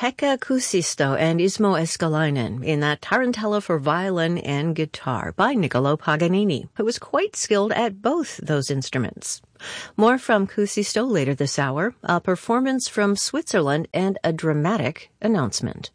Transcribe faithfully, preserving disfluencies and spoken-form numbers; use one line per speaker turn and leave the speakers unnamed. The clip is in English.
Pekka Kuusisto and Ismo Eskalainen in that Tarantella for violin and guitar by Niccolo Paganini, who was quite skilled at both those instruments. More from Kuusisto later this hour, a performance from Switzerland, and a dramatic announcement.